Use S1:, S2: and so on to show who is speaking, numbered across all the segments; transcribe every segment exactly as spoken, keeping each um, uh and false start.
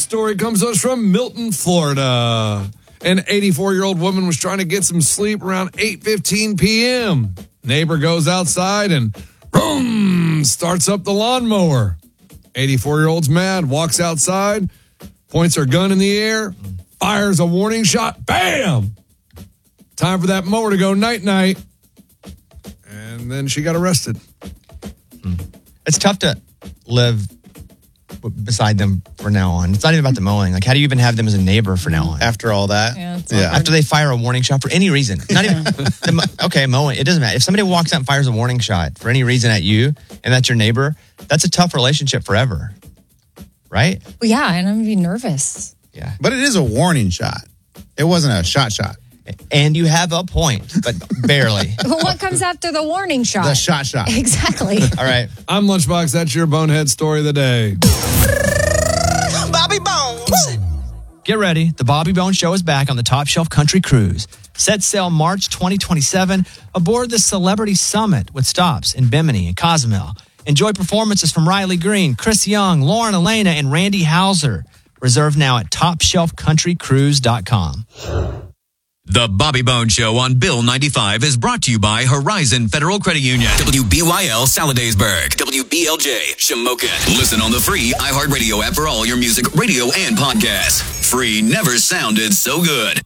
S1: story comes to us from Milton, Florida. An eighty-four-year-old woman was trying to get some sleep around eight fifteen p.m. Neighbor goes outside and boom, starts up the lawnmower. eighty-four-year-old's mad, walks outside, points her gun in the air, fires a warning shot. Bam! Time for that mower to go night-night. And then she got arrested.
S2: It's tough to live beside them from now on. It's not even about the mowing. Like, how do you even have them as a neighbor from now on?
S3: After all that?
S4: Yeah.
S3: Yeah.
S2: After they fire a warning shot for any reason. Not even, the, okay, mowing. It doesn't matter. If somebody walks out and fires a warning shot for any reason at you, and that's your neighbor, that's a tough relationship forever. Right?
S4: Well, yeah, and I'm going to be nervous.
S2: Yeah.
S3: But it is a warning shot. It wasn't a shot shot.
S2: And you have a point, but barely.
S4: But what comes after the warning shot?
S3: The shot shot.
S4: Exactly.
S2: All right.
S1: I'm Lunchbox. That's your bonehead story of the day.
S2: Bobby Bones. Get ready. The Bobby Bones Show is back on the Top Shelf Country Cruise. Set sail March twenty twenty-seven aboard the Celebrity Summit with stops in Bimini and Cozumel. Enjoy performances from Riley Green, Chris Young, Lauren Elena, and Randy Hauser. Reserve now at top shelf country cruise dot com.
S5: The Bobby Bones Show on Bill ninety-five is brought to you by Horizon Federal Credit Union. W B Y L Saladaysburg. W B L J Shamokin. Listen on the free iHeartRadio app for all your music, radio, and podcasts. Free never sounded so good.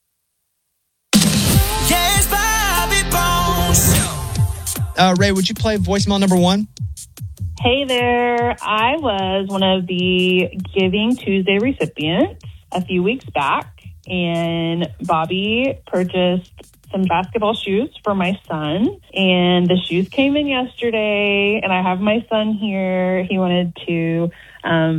S2: Yes, Bobby Bones. Uh, Ray, would you play voicemail number one?
S6: Hey there. I was one of the Giving Tuesday recipients a few weeks back. And Bobby purchased some basketball shoes for my son. And the shoes came in yesterday. And I have my son here. He wanted to um,